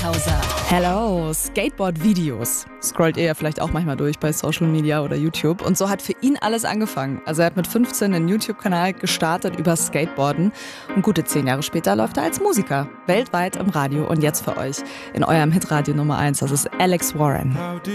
Holzhauser. Hello, Skateboard-Videos. Scrollt ihr ja vielleicht auch manchmal durch bei Social Media oder YouTube. Und so hat für ihn alles angefangen. Also er hat mit 15 einen YouTube-Kanal gestartet über Skateboarden. Und gute 10 Jahre später läuft er als Musiker. Weltweit im Radio und jetzt für euch in eurem Hitradio Nummer 1. Das ist Alex Warren.